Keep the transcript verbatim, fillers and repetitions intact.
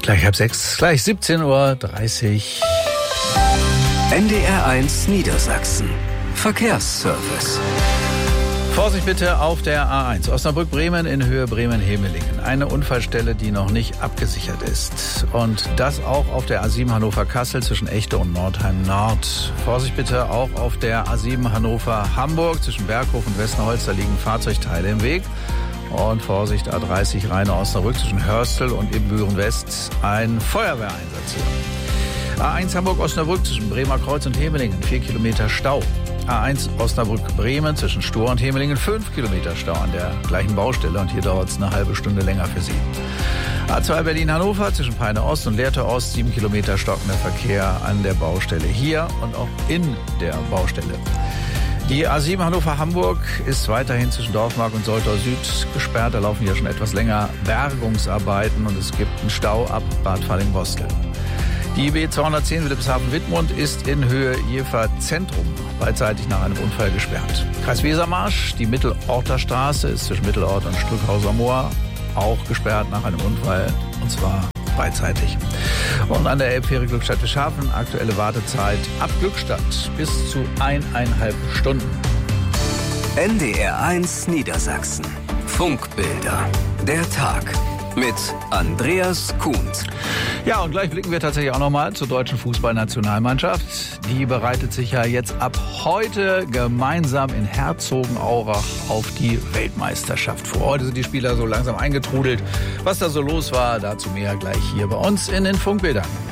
Gleich halb sechs, gleich siebzehn Uhr dreißig. N D R eins Niedersachsen. Verkehrsservice. Vorsicht bitte auf der A eins. Osnabrück-Bremen in Höhe Bremen-Hemelingen. Eine Unfallstelle, die noch nicht abgesichert ist. Und das auch auf der A sieben Hannover-Kassel zwischen Echte und Nordheim-Nord. Vorsicht bitte auch auf der A sieben Hannover-Hamburg zwischen Berghof und Westnerholz. Da liegen Fahrzeugteile im Weg. Und Vorsicht, A dreißig Rheine-Osnabrück zwischen Hörstel und Ibbenbüren-West. Ein Feuerwehreinsatz hier. A eins Hamburg-Osnabrück zwischen Bremer Kreuz und Hemelingen. Vier Kilometer Stau. A eins Osnabrück-Bremen zwischen Stur und Hemelingen. Fünf Kilometer Stau an der gleichen Baustelle. Und hier dauert es eine halbe Stunde länger für Sie. A zwei Berlin-Hannover zwischen Peine-Ost und Lehrte-Ost. Sieben Kilometer stockender Verkehr an der Baustelle hier und auch in der Baustelle. Die A sieben Hannover-Hamburg ist weiterhin zwischen Dorfmark und Soltau Süd gesperrt. Da laufen hier schon etwas länger Bergungsarbeiten und es gibt einen Stau ab Bad Falling-Bostel. Die B zweihundertzehn Wilhelmshaven-Wittmund ist in Höhe Jever Zentrum beidseitig nach einem Unfall gesperrt. Kreis Wesermarsch, die Mittelorter Straße ist zwischen Mittelort und Strückhauser Moor auch gesperrt nach einem Unfall, und zwar beidseitig. Und an der Elbfähre Glückstadt-Fischhafen aktuelle Wartezeit ab Glückstadt bis zu eineinhalb Stunden. N D R eins Niedersachsen. Funkbilder. Der Tag. Mit Andreas Kuhns. Ja, und gleich blicken wir tatsächlich auch nochmal zur deutschen Fußballnationalmannschaft. Die bereitet sich ja jetzt ab heute gemeinsam in Herzogenaurach auf die Weltmeisterschaft vor. Heute sind die Spieler so langsam eingetrudelt. Was da so los war, dazu mehr gleich hier bei uns in den Funkbildern.